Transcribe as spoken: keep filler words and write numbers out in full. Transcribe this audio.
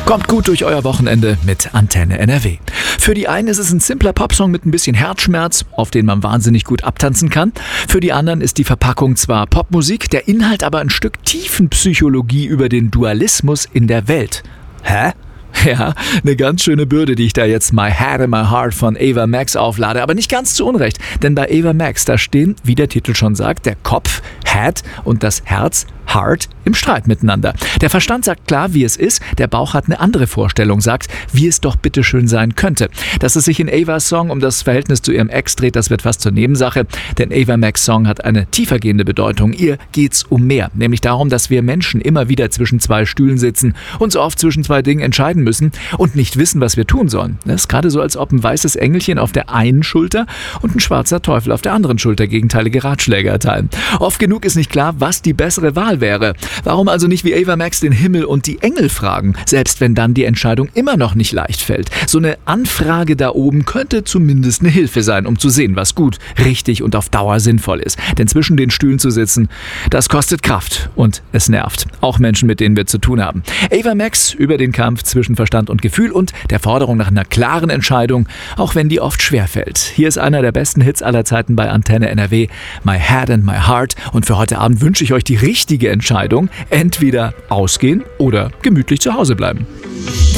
Kommt gut durch euer Wochenende mit Antenne N R W. Für die einen ist es ein simpler Popsong mit ein bisschen Herzschmerz, auf den man wahnsinnig gut abtanzen kann. Für die anderen ist die Verpackung zwar Popmusik, der Inhalt aber ein Stück Tiefenpsychologie über den Dualismus in der Welt. Hä? Ja, eine ganz schöne Bürde, die ich da jetzt My Head and My Heart von Ava Max auflade. Aber nicht ganz zu Unrecht, denn bei Ava Max, da stehen, wie der Titel schon sagt, der Kopf, Head und das Herz, Heart, im Streit miteinander. Der Verstand sagt klar, wie es ist, der Bauch hat eine andere Vorstellung, sagt, wie es doch bitteschön sein könnte. Dass es sich in Avas Song um das Verhältnis zu ihrem Ex dreht, das wird fast zur Nebensache, denn Ava Max Song hat eine tiefergehende Bedeutung. Ihr geht's um mehr, nämlich darum, dass wir Menschen immer wieder zwischen zwei Stühlen sitzen und so oft zwischen zwei Dingen entscheiden müssen und nicht wissen, was wir tun sollen. Das ist gerade so, als ob ein weißes Engelchen auf der einen Schulter und ein schwarzer Teufel auf der anderen Schulter gegenteilige Ratschläge erteilen. Oft genug ist nicht klar, was die bessere Wahl wäre. Warum also nicht wie Ava Max den Himmel und die Engel fragen, selbst wenn dann die Entscheidung immer noch nicht leicht fällt? So eine Anfrage da oben könnte zumindest eine Hilfe sein, um zu sehen, was gut, richtig und auf Dauer sinnvoll ist. Denn zwischen den Stühlen zu sitzen, das kostet Kraft und es nervt. Auch Menschen, mit denen wir zu tun haben. Ava Max über den Kampf zwischen Verstand und Gefühl und der Forderung nach einer klaren Entscheidung, auch wenn die oft schwerfällt. Hier ist einer der besten Hits aller Zeiten bei Antenne N R W, My Head and My Heart. Und für heute Abend wünsche ich euch die richtige Entscheidung. Entweder ausgehen oder gemütlich zu Hause bleiben.